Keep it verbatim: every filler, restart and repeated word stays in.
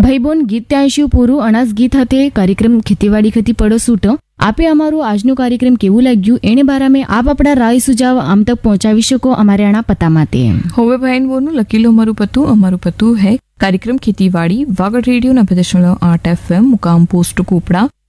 ભાઈ બોન ગીત ત્યાં આવીશું પૂરું અનાજ ગીત હતે કાર્યક્રમ ખેતીવાડી ખતી પડો સૂટ આપે અમારું આજનું કાર્યક્રમ કેવું લાગ્યું એને બારામાં આપ આપણા રાય સુજાવ આમ તક પહોંચાવી શકો અમારે આના પતા માટે હવે ભાઈ બોનું લકીલો અમારું પતું અમારું પતું હૈ कार्यक्रम खेतीवाड़ी वागड़ रेडियो नब्बे दशमलव आठ एफ एम मुकाम पोस्ट कोपड़ा